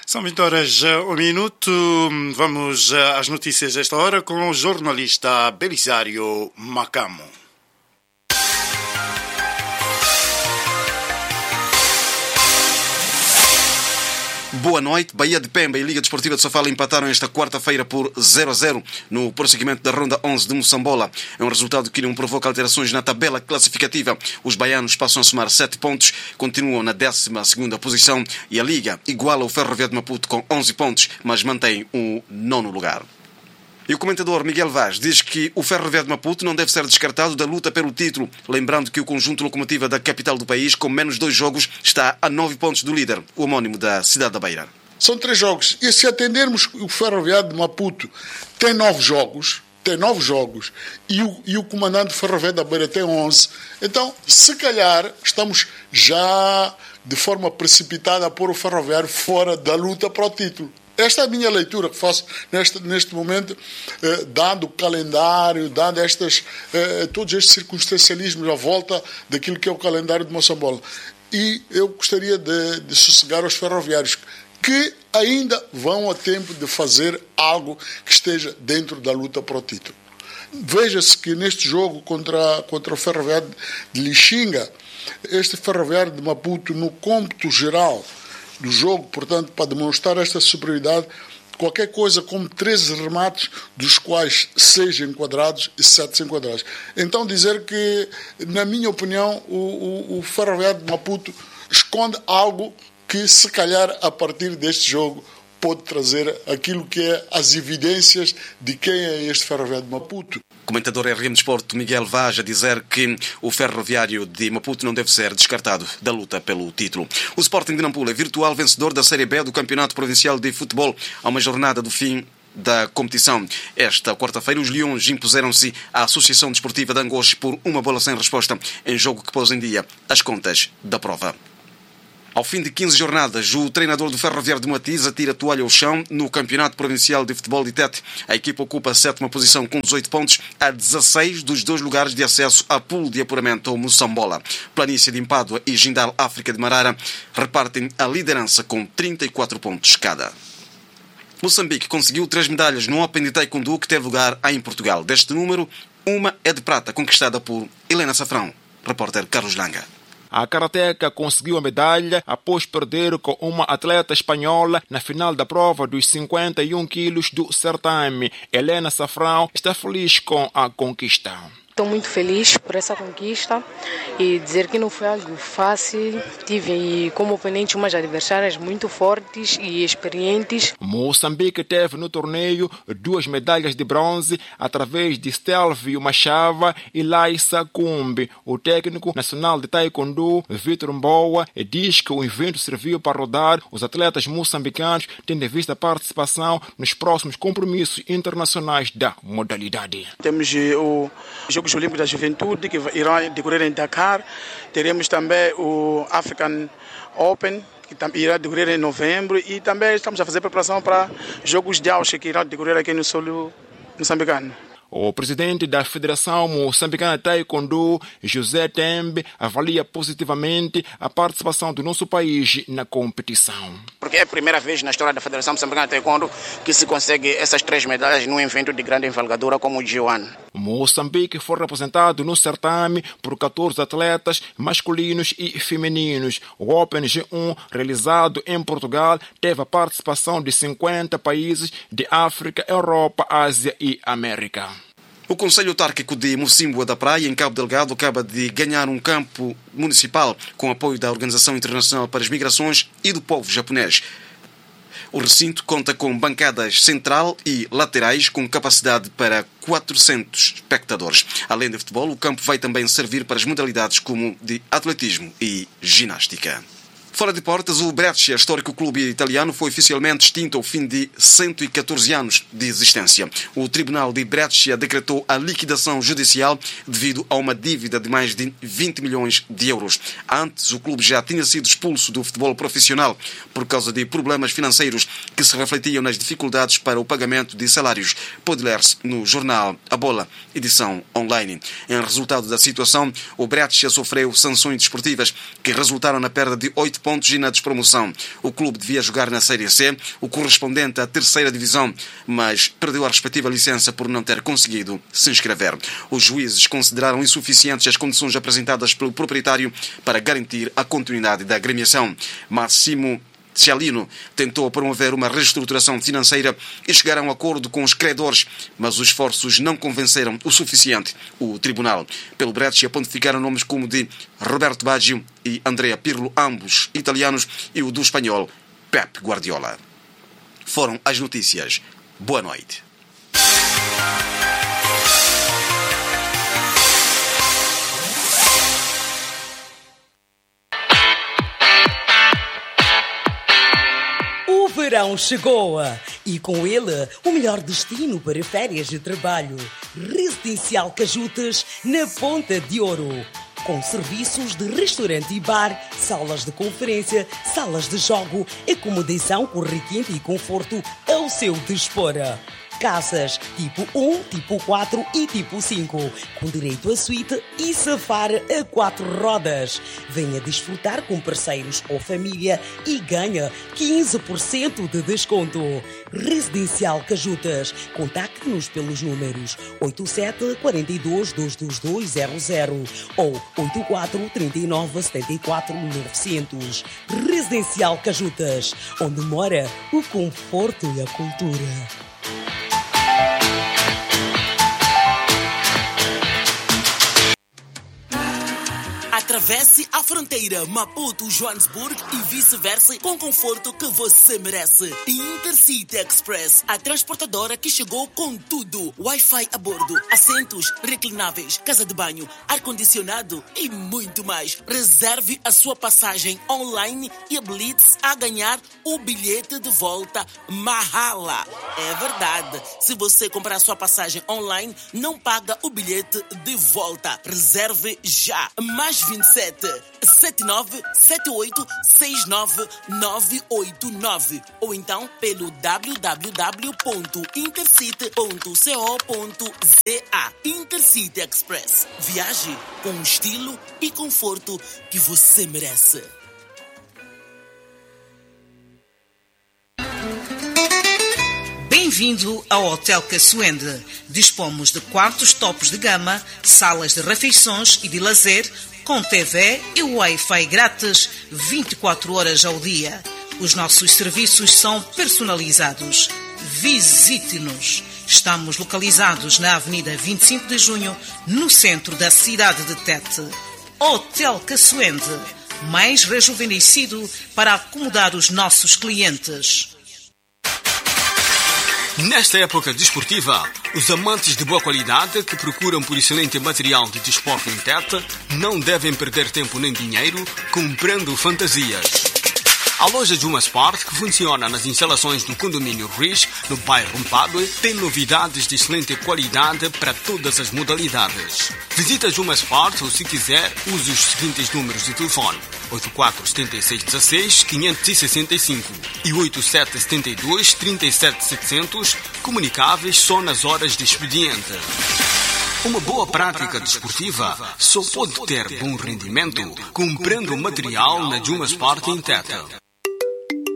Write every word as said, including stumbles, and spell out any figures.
São vinte horas, um minuto. Vamos às notícias desta hora com o jornalista Belisário Macamo. Boa noite. Bahia de Pemba e Liga Desportiva de Sofala empataram esta quarta-feira por zero a zero no prosseguimento da ronda onze de Moçambola. É um resultado que não provoca alterações na tabela classificativa. Os baianos passam a somar sete pontos, continuam na décima segunda posição e a Liga iguala o Ferroviário de Maputo com onze pontos, mas mantém o nono lugar. E o comentador Miguel Vaz diz que o Ferroviário de Maputo não deve ser descartado da luta pelo título, lembrando que o conjunto locomotiva da capital do país, com menos dois jogos, está a nove pontos do líder, o homónimo da cidade da Beira. São três jogos, e se atendermos o Ferroviário de Maputo tem nove jogos, tem nove jogos, e o, e o comandante do Ferroviário da Beira tem onze, então, se calhar, estamos já de forma precipitada a pôr o Ferroviário fora da luta para o título. Esta é a minha leitura que faço neste, neste momento, eh, dado o calendário, dado estas, eh, todos estes circunstancialismos à volta daquilo que é o calendário de Moçambola. E eu gostaria de, de sossegar aos ferroviários que ainda vão a tempo de fazer algo que esteja dentro da luta para o título. Veja-se que neste jogo contra, contra o Ferroviário de Lixinga, este Ferroviário de Maputo, no cômputo geral do jogo, portanto, para demonstrar esta superioridade, qualquer coisa como treze remates, dos quais seis enquadrados e sete enquadrados. Então dizer que, na minha opinião, o, o, o Ferroviário de Maputo esconde algo que, se calhar, a partir deste jogo, pode trazer aquilo que é as evidências de quem é este Ferroviário de Maputo. Comentador R M Desporto Miguel Vaz a dizer que o Ferroviário de Maputo não deve ser descartado da luta pelo título. O Sporting de Nampula é virtual vencedor da Série B do Campeonato Provincial de Futebol a uma jornada do fim da competição. Esta quarta-feira, os Leões impuseram-se à Associação Desportiva de Angos por uma bola sem resposta, em jogo que pôs em dia as contas da prova. Ao fim de quinze jornadas, o treinador do Ferroviário de Matiz atira a toalha ao chão no Campeonato Provincial de Futebol de Tete. A equipa ocupa a sétima posição com dezoito pontos, a dezasseis dos dois lugares de acesso à pool de apuramento ao Moçambola. Planície de Impádua e Jindal África de Marara repartem a liderança com trinta e quatro pontos cada. Moçambique conseguiu três medalhas no Open de Taekwondo que teve lugar em Portugal. Deste número, uma é de prata, conquistada por Helena Safrão. Repórter Carlos Langa. A karateca conseguiu a medalha após perder com uma atleta espanhola na final da prova dos cinquenta e um quilos do certame. Helena Safrão está feliz com a conquista. Estou muito feliz por essa conquista e dizer que não foi algo fácil. Tive como oponente umas adversárias muito fortes e experientes. Moçambique teve no torneio duas medalhas de bronze através de Stelvio Machava e Laissa Kumbi. O técnico nacional de Taekwondo, Vitor Mboa, diz que o evento serviu para rodar os atletas moçambicanos, tendo em vista a participação nos próximos compromissos internacionais da modalidade. Temos o Jogo Jogos Olímpicos da Juventude, que irá decorrer em Dakar. Teremos também o African Open, que irá decorrer em novembro. E também estamos a fazer preparação para Jogos de Auschwitz, que irá decorrer aqui no solo moçambicano. O presidente da Federação Moçambicana de Taekwondo, José Tembe, avalia positivamente a participação do nosso país na competição. Porque é a primeira vez na história da Federação Moçambicana de Taekwondo que se consegue essas três medalhas num evento de grande envergadura como o G um. Moçambique foi representado no certame por catorze atletas masculinos e femininos. O Open G um, realizado em Portugal, teve a participação de cinquenta países de África, Europa, Ásia e América. O Conselho Autárquico de Mocímboa da Praia, em Cabo Delgado, acaba de ganhar um campo municipal com apoio da Organização Internacional para as Migrações e do povo japonês. O recinto conta com bancadas central e laterais com capacidade para quatrocentos espectadores. Além de futebol, o campo vai também servir para as modalidades como de atletismo e ginástica. Fora de portas, o Brescia, histórico clube italiano, foi oficialmente extinto ao fim de cento e catorze anos de existência. O Tribunal de Brescia decretou a liquidação judicial devido a uma dívida de mais de vinte milhões de euros. Antes, o clube já tinha sido expulso do futebol profissional por causa de problemas financeiros que se refletiam nas dificuldades para o pagamento de salários. Pode ler-se no jornal A Bola, edição online. Em resultado da situação, o Brescia sofreu sanções desportivas que resultaram na perda de oito pontos e na despromoção. O clube devia jogar na Série C, o correspondente à terceira divisão, mas perdeu a respectiva licença por não ter conseguido se inscrever. Os juízes consideraram insuficientes as condições apresentadas pelo proprietário para garantir a continuidade da agremiação. Máximo Cialino tentou promover uma reestruturação financeira e chegar a um acordo com os credores, mas os esforços não convenceram o suficiente o tribunal. Pelo Brescia pontificaram nomes como de Roberto Baggio e Andrea Pirlo, ambos italianos, e o do espanhol Pep Guardiola. Foram as notícias. Boa noite. O verão chegou e com ele o melhor destino para férias de trabalho. Residencial Cajutas na Ponta de Ouro. Com serviços de restaurante e bar, salas de conferência, salas de jogo, acomodação com requinte e conforto ao seu dispor. Casas tipo um, tipo quatro e tipo cinco, com direito a suíte e safar a quatro rodas. Venha desfrutar com parceiros ou família e ganha quinze por cento de desconto. Residencial Cajutas. Contacte-nos pelos números oito sete quatro dois, dois dois dois zero zero ou oito quatro três nove sete quatro nove zero zero. Residencial Cajutas, onde mora o conforto e a cultura. Atravesse a fronteira Maputo-Joanesburgo e vice-versa com o conforto que você merece. Intercity Express, a transportadora que chegou com tudo. Wi-Fi a bordo, assentos reclináveis, casa de banho, ar-condicionado e muito mais. Reserve a sua passagem online e habilite-se a ganhar o bilhete de volta Mahala. É verdade. Se você comprar a sua passagem online, não paga o bilhete de volta. Reserve já. Mais vinte e sete, setenta e nove, setenta e oito, sessenta e nove, novecentos e oitenta e nove ou então pelo w w w ponto intercity ponto co ponto za. Intercity Express. Viaje com estilo e conforto que você merece. Bem-vindo ao Hotel Caçoende. Dispomos de quartos topos de gama, salas de refeições e de lazer, com T V e Wi-Fi grátis vinte e quatro horas ao dia. Os nossos serviços são personalizados. Visite-nos. Estamos localizados na Avenida vinte e cinco de junho, no centro da cidade de Tete. Hotel Caçoende, mais rejuvenescido para acomodar os nossos clientes. Nesta época desportiva, os amantes de boa qualidade que procuram por excelente material de desporto em Tete não devem perder tempo nem dinheiro comprando fantasias. A loja Juma Sport, que funciona nas instalações do condomínio Riz, no bairro Mpadue, tem novidades de excelente qualidade para todas as modalidades. Visita Juma Sport ou, se quiser, use os seguintes números de telefone: oito quatro sete seis um seis, cinco seis cinco e oito sete sete dois, três sete sete zero zero, comunicáveis só nas horas de expediente. Uma boa prática desportiva só pode ter bom rendimento comprando material na Juma Sport em Tete.